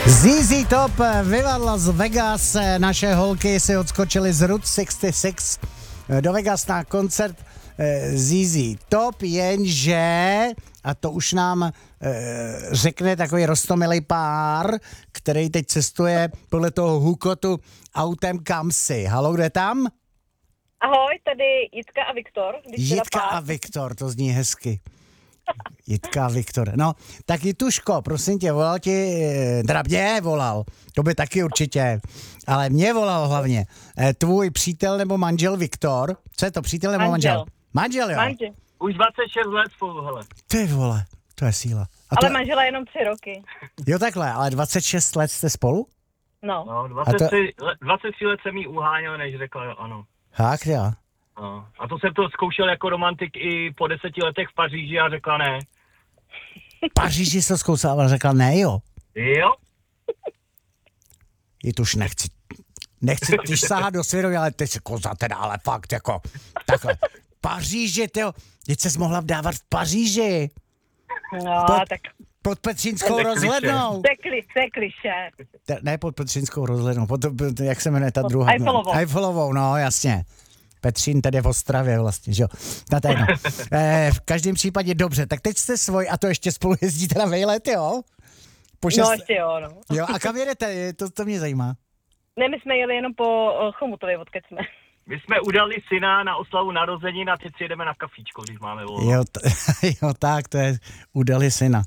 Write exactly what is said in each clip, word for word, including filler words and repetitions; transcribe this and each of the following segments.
zet zet Top vyvadla z Vegas, naše holky si odskočily z Route šedesát šest do Vegas na koncert zet zet Top, jenže, a to už nám e, řekne takový roztomilý pár, který teď cestuje podle toho hukotu autem kamsi. Haló, kde tam? Ahoj, tady Jitka a Viktor. Jitka a Viktor, to zní hezky. Jitka a Viktor. No, tak Jituško, prosím tě, volal ti, teda mě volal, to by taky určitě, ale mě volal hlavně tvůj přítel nebo manžel Viktor. Co je to, přítel nebo manžel? Manžel, manžel jo? Manžel. Už dvacet šest let spolu, hele. Ty vole, to je síla. A ale to... manžela jenom tři roky. Jo takhle, ale dvacet šest let jste spolu? No. No, dvacet tři, to... le, dvacet tři let jsem jí uháněl, než řekla jo, ano. Tak jo. No. A to jsem to zkoušel jako romantik i po deseti letech v Paříži a řekla ne. Paříži se zkoušel a řekla ne, jo? Jo. Jituš, nechci, nechci když sáhat do svědomí, ale ty si koza teda, ale fakt jako, takhle. Paříži, tyjo, teď ses mohla vdávat v Paříži. No, pod, tak... Pod Petřínskou rozhlednou. Sekli, sekliše. Ne pod Petřínskou rozhlednou, pod, jak se jmenuje ta pod druhá? Eiffelovou. Eiffelovou, no jasně. Petřín tedy v Ostravě vlastně, že jo. No to je no. e, v každém případě dobře, tak teď jste svoj a to ještě spolu jezdíte na vejlet, jo? Po šest... No ještě jo, no. Jo, a kam jedete? To, to mě zajímá. Ne, my jsme jeli jenom po uh, Chomutově, odkud jsme. My jsme udali syna na oslavu narozenin a teď si jedeme na kafíčko, když máme volno. Jo, t- jo, tak, to je, udali syna.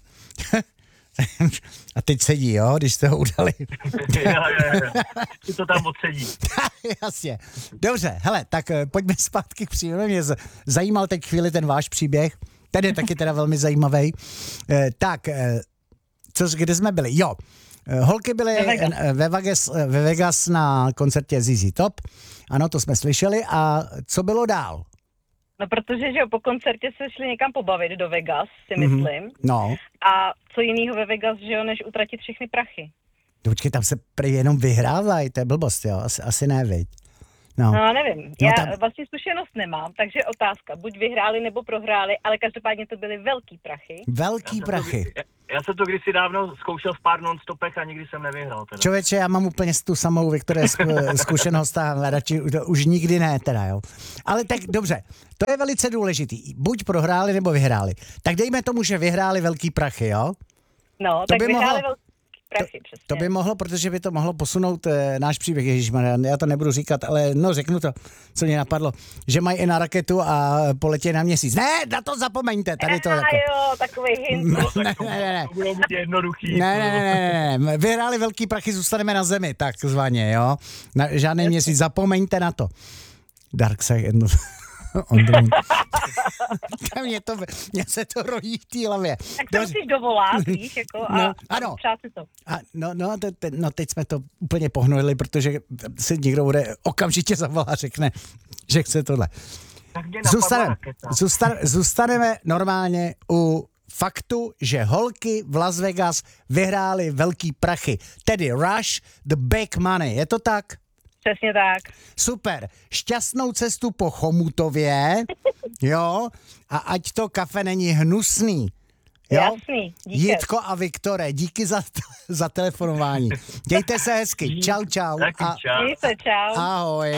A teď sedí, jo, když jste ho udali. jo, jo, jo. Ty to tam odsedí. Jasně. Dobře, hele, tak pojďme zpátky k příběhu. Mě zajímal teď chvíli ten váš příběh. Ten je taky teda velmi zajímavý. Eh, tak, eh, co, kde jsme byli? Jo, eh, holky byly ve Vegas. Ve, Vegas, ve Vegas na koncertě zet zet Top. Ano, to jsme slyšeli. A co bylo dál? No, protože, že jo, po koncertě se šli někam pobavit do Vegas, si myslím. Mm-hmm. No. A co jinýho ve Vegas, že jo, než utratit všechny prachy. Počkej, tam se prý jenom vyhrávají, to je blbost, jo, asi, asi ne, viď? No, no nevím, no, já tam... vlastně zkušenost nemám, takže otázka, buď vyhráli nebo prohráli, ale každopádně to byly velký prachy. Velký já prachy. To, já, já jsem to kdysi dávno zkoušel v pár non-stopech a nikdy jsem nevyhrál. Teda. Člověče, já mám úplně tu samou Viktore zkušenost a radši už nikdy ne, teda, jo. Ale tak dobře, to je velice důležitý, buď prohráli nebo vyhráli. Tak dejme tomu, že vyhráli velký prachy, jo? No, to tak by vyhráli mohlo... velký prachy, přesně. To by mohlo, protože by to mohlo posunout e, náš příběh, ježišmarja, já to nebudu říkat, ale no řeknu to, co mě napadlo, že mají i na raketu a poletí na měsíc. Ne, na to zapomeňte, tady to A jako... jo, takový hint. No, ne, ne, ne, ne. To bylo být jednoduchý. Ne, ne, ne, ne, ne, vyhráli velký prachy, zůstaneme na zemi, takzvaně, jo. Na, žádný měsíc, zapomeňte na to. Dark Side on the moon. mě, to, mě se to rojí v té hlavě. Tak to musíš dovolat, víš, jako a, no, ano. a přát si to. A no, no, te, te, no, teď jsme to úplně pohnojili, protože si někdo bude okamžitě zavolá a řekne, že chce tohle. Zůstaneme, zůstan, zůstaneme normálně u faktu, že holky v Las Vegas vyhrály velký prachy. Tedy Rush the Big Money. Je to tak? Přesně tak. Super. Šťastnou cestu po Chomutově, jo? A ať to kafe není hnusný. Jo? Jasný, díky. Jitko a Viktore, díky za, za telefonování. Dějte se hezky. Čau, čau. Taky A, čau. Díky se, čau. ahoj.